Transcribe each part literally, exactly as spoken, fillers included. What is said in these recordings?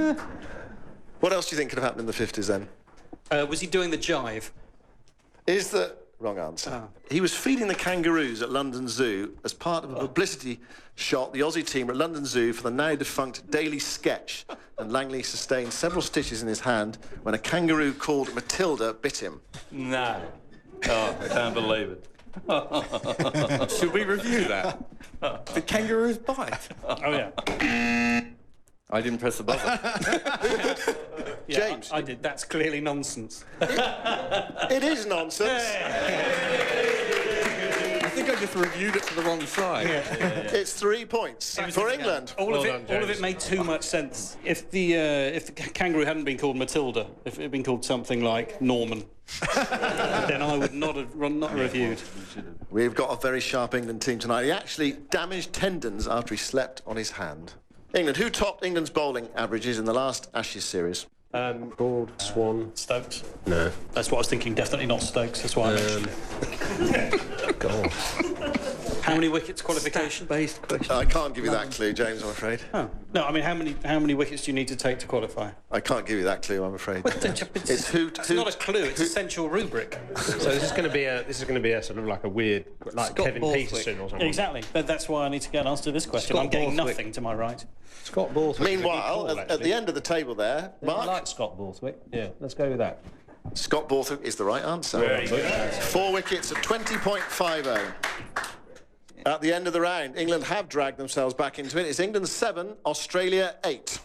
What else do you think could have happened in the fifties then? Uh, was he doing the jive? Is the... Wrong answer. Oh. He was feeding the kangaroos at London Zoo as part of a publicity shot. The Aussie team were at London Zoo for the now-defunct Daily Sketch, and Langley sustained several stitches in his hand when a kangaroo called Matilda bit him. No. Oh, I can't believe it. Should we review that? The kangaroo's bite. Oh, yeah. I didn't press the buzzer. Yeah, James. I, I did. That's clearly nonsense. It is nonsense. I think I just reviewed it to the wrong side. It's three points for England. All of Well it, done, all of James. it made too much sense. If the uh, if the kangaroo hadn't been called Matilda, if it had been called something like Norman, then I would not have run, not reviewed. We've got a very sharp England team tonight. He actually damaged tendons after he slept on his hand. England, who topped England's bowling averages in the last Ashes series? Um, Broad, Swan. Stokes. No. That's what I was thinking. Definitely not Stokes. That's why I mentioned it. God. How many wickets qualification? Based question. I can't give you that clue, James, I'm afraid. Oh. No, I mean, how many how many wickets do you need to take to qualify? I can't give you that clue, I'm afraid. It's, It's who... It's who not a clue. It's essential rubric. So this is going to be a this is going to be a sort of like a weird like Scott Kevin Borthwick. Peterson or something. Exactly. But that's why I need to get an answer to this question. Scott I'm getting Borthwick. nothing to my right. Scott Borthwick. is a good Meanwhile, call, at, at actually. the end of the table there, I Mark, like Scott Borthwick. Yeah, let's go with that. Scott Borthwick is the right answer. Very good. Four wickets at twenty point five oh. At the end of the round, England have dragged themselves back into it. It's England seven, Australia eight.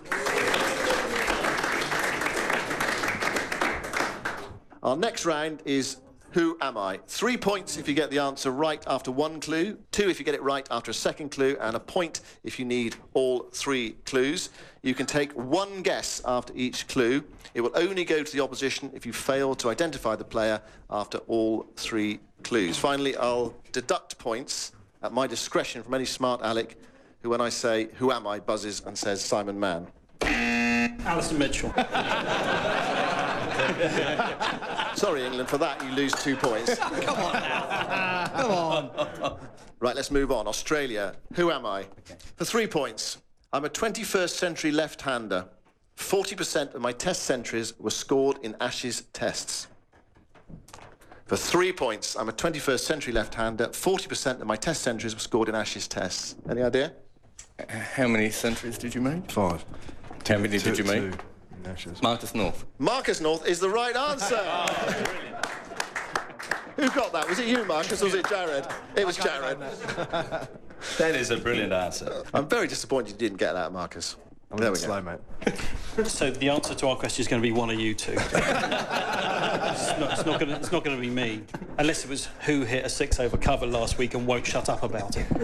Our next round is Who Am I? Three points if you get the answer right after one clue, two if you get it right after a second clue, and a point if you need all three clues. You can take one guess after each clue. It will only go to the opposition if you fail to identify the player after all three clues. Finally, I'll deduct points at my discretion from any smart aleck who, when I say, who am I, buzzes and says Simon Mann. Alison Mitchell. Sorry, England, for that you lose two points. Come on now. Come on. Right, let's move on. Australia, who am I? For three points, I'm a twenty-first century left-hander. forty percent of my test centuries were scored in Ashes tests. For three points, I'm a twenty-first century left-hander. forty percent of my test centuries were scored in Ashes tests. Any idea? How many centuries did you make? Five. How many did you make? Two. Ashes. Marcus North. Marcus North is the right answer. Who got that? Was it you, Marcus, or was it Jared? It was Jared. That is a brilliant answer. I'm very disappointed you didn't get that, Marcus. I'm There a we bit go. slow, mate. So the answer to our question is going to be one of you two. it's not, it's not going to, it's not going to be me, unless it was who hit a six over cover last week and won't shut up about it.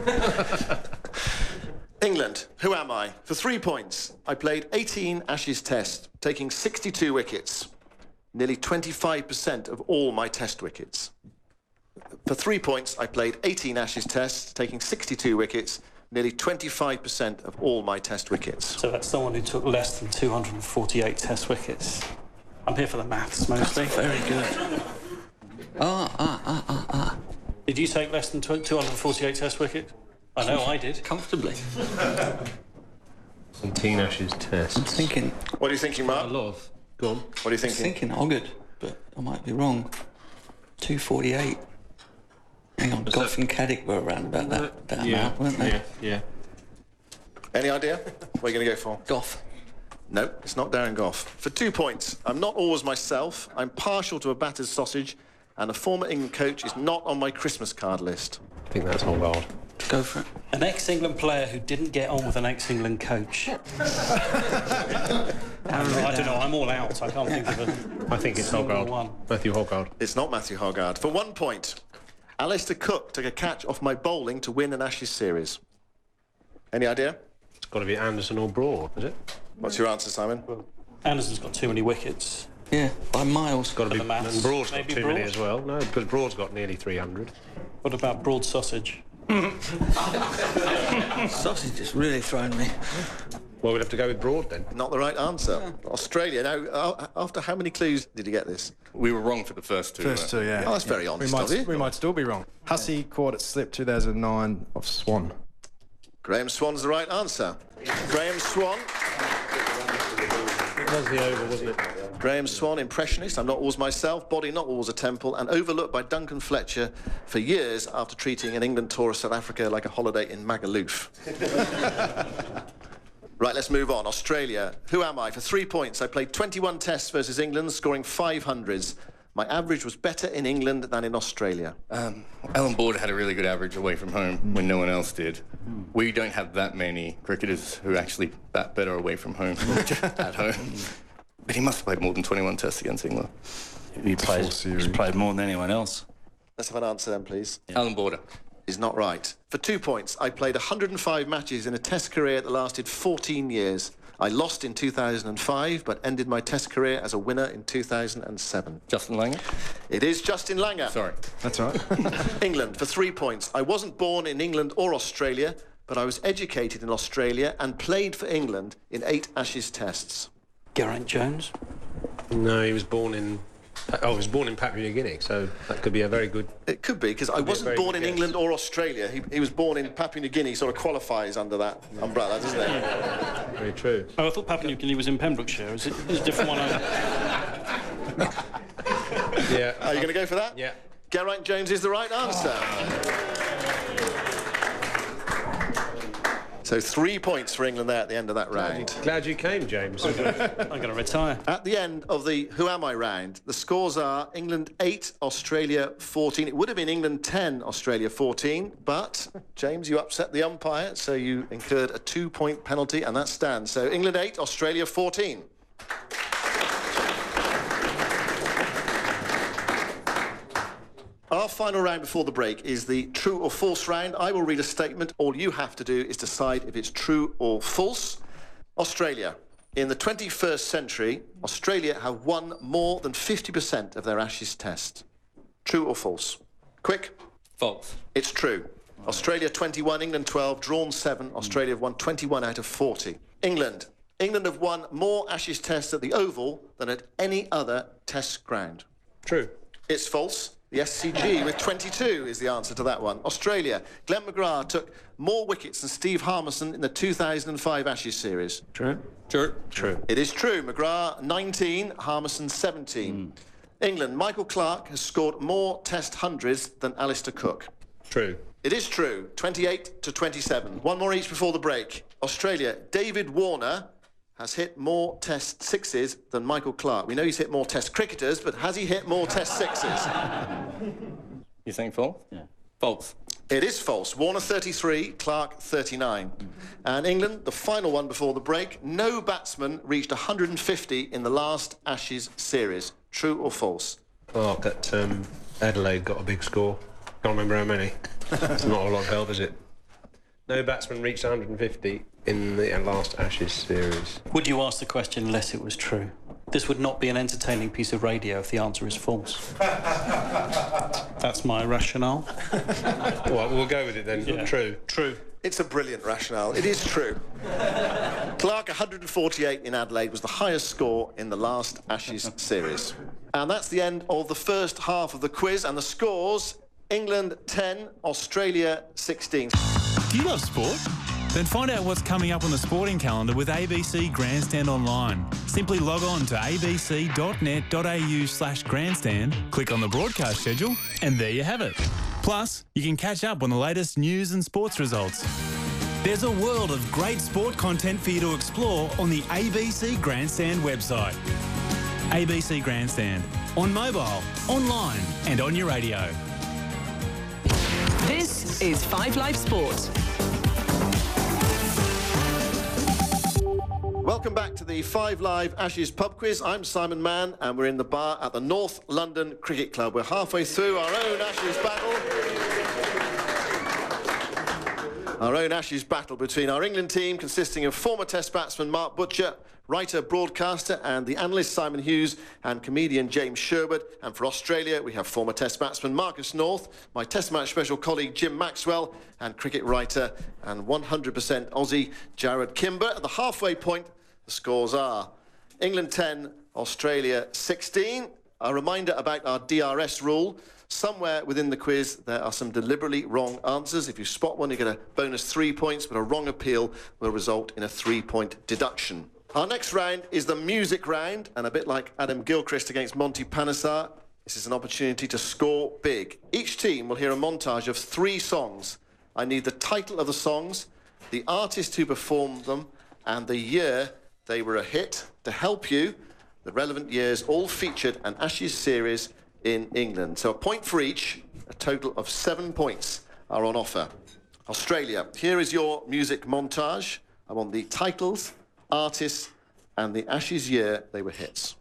England, who am I? For three points, I played eighteen Ashes tests, taking sixty-two wickets, nearly twenty-five percent of all my test wickets. For three points, I played eighteen Ashes tests, taking sixty-two wickets, nearly twenty-five percent of all my test wickets. So that's someone who took less than two hundred forty-eight test wickets. I'm here for the maths mostly. Very good. Ah, ah, ah, ah, ah. Did you take less than two hundred forty-eight test wickets? I know I did. Comfortably. eighteen Ashes tests. I'm thinking, What are you thinking, Mark? A lot of. Go on. What are you thinking? thinking Oggard, but I might be wrong. two forty-eight. Hang on, Goff and Caddick were around about that, that Yeah. amount, weren't they? Yeah. Yeah. Any idea? What are you going to go for? Goff. No, it's not Darren Goff. For two points, I'm not always myself. I'm partial to a batter's sausage, and a former England coach is not on my Christmas card list. I think that's Holgard. Go for it. An ex-England player who didn't get on with an ex-England coach. I don't know, I'm all out. I can't think of a I think it's single Holgard. one. Matthew Holgard. It's not Matthew Hogarth. For one point, Alistair Cook took a catch off my bowling to win an Ashes series. Any idea? It's got to be Anderson or Broad, is it? What's your answer, Simon? Anderson's got too many wickets. Yeah, by miles. Got to be. the maths. And Broad's got Maybe too many Broad? as well. No, because Broad's got nearly three hundred. What about broad sausage? Sausage just really thrown me. Well, we'd have to go with Broad then. Not the right answer. Australia. Now, uh, after how many clues did you get this? We were wrong for the first two. First uh, two, yeah. Oh, that's very We honest might, of you. we might still be wrong. Hussey caught at slip two thousand nine of Swan. Graham Swan's the right answer. Graham Swan It was the Oval, wasn't it? Graham Swan, impressionist, I'm not always myself, body not always a temple, and overlooked by Duncan Fletcher for years after treating an England tour of South Africa like a holiday in Magaluf. Right, let's move on. Australia. Who am I? For three points, I played twenty-one tests versus England, scoring five hundreds. My average was better in England than in Australia. Um, Alan Border had a really good average away from home when no one else did. We don't have that many cricketers who actually bat better away from home at home. But he must have played more than twenty-one tests against England. He plays, he's played more than anyone else. Let's have an answer then, please. Yeah. Alan Border. Is not right. For two points, I played one hundred and five matches in a test career that lasted fourteen years. I lost in two thousand five, but ended my test career as a winner in two thousand seven. Justin Langer? It is Justin Langer. Sorry. That's all right. England, for three points. I wasn't born in England or Australia, but I was educated in Australia and played for England in eight Ashes tests. Geraint Jones? No, he was born in... Oh, he was born in Papua New Guinea, so that could be a very good... It could be, because I be a wasn't very born good in guess. England or Australia. He, he was born in Papua New Guinea, sort of qualifies under that umbrella, doesn't it? Very true. Oh, I thought Papua New Guinea was in Pembrokeshire. Is it is it a different one? Yeah. Are you going to go for that? Yeah. Geraint Jones is the right answer. So three points for England there at the end of that round. Glad you came, James. I'm going to retire. At the end of the Who Am I round, the scores are England eight, Australia fourteen. It would have been England ten, Australia fourteen, but, James, you upset the umpire, so you incurred a two-point penalty, and that stands. So England eight, Australia fourteen. Our final round before the break is the true or false round. I will read a statement. All you have to do is decide if it's true or false. Australia. In the twenty-first century, Australia have won more than fifty percent of their Ashes tests. True or false? Quick. False. It's true. Australia twenty-one, England twelve, drawn seven. Australia have won twenty-one out of forty. England. England have won more Ashes tests at the Oval than at any other test ground. True. It's false. The S C G with twenty-two is the answer to that one. Australia. Glenn McGrath took more wickets than Steve Harmison in the two thousand five Ashes series. True. True. True. It is true. McGrath nineteen, Harmison seventeen. Mm. England. Michael Clarke has scored more Test hundreds than Alistair Cook. True. It is true. twenty-eight to twenty-seven. One more each before the break. Australia. David Warner has hit more Test sixes than Michael Clarke. We know he's hit more Test cricketers, but has he hit more Test sixes? You think false? Yeah. False. It is false. Warner thirty-three, Clarke thirty-nine. And England, the final one before the break, no batsman reached one hundred fifty in the last Ashes series. True or false? Oh, that um, Adelaide got a big score. Can't remember how many. It's not a lot of help, is it? No batsman reached one hundred fifty in the last Ashes series. Would you ask the question unless it was true? This would not be an entertaining piece of radio if the answer is false. That's my rationale. Well, we'll go with it then. Yeah. True. True. It's a brilliant rationale. It is true. Clarke, one hundred forty-eight in Adelaide, was the highest score in the last Ashes series. And that's the end of the first half of the quiz. And the scores, England ten, Australia sixteen. Do you love sport? Then find out what's coming up on the sporting calendar with A B C Grandstand Online. Simply log on to abc.net.au slash grandstand, click on the broadcast schedule, and there you have it. Plus, you can catch up on the latest news and sports results. There's a world of great sport content for you to explore on the A B C Grandstand website. A B C Grandstand. On mobile, online, and on your radio. This is Five Live Sport. Welcome back to the Five Live Ashes pub quiz. I'm Simon Mann, and we're in the bar at the North London Cricket Club. We're halfway through our own Ashes battle. Our own Ashes battle between our England team, consisting of former Test batsman Mark Butcher, writer, broadcaster, and the analyst Simon Hughes, and comedian James Sherwood. And for Australia, we have former Test batsman Marcus North, my Test match special colleague Jim Maxwell, and cricket writer and one hundred percent Aussie Jared Kimber. At the halfway point, the scores are England ten, Australia sixteen. A reminder about our D R S rule. Somewhere within the quiz, there are some deliberately wrong answers. If you spot one, you get a bonus three points, but a wrong appeal will result in a three-point deduction. Our next round is the music round, and a bit like Adam Gilchrist against Monty Panesar, this is an opportunity to score big. Each team will hear a montage of three songs. I need the title of the songs, the artist who performed them, and the year they were a hit. To help you, the relevant years all featured an Ashes series in England. So a point for each, a total of seven points are on offer. Australia, here is your music montage. I want the titles, artists, and the Ashes year they were hits.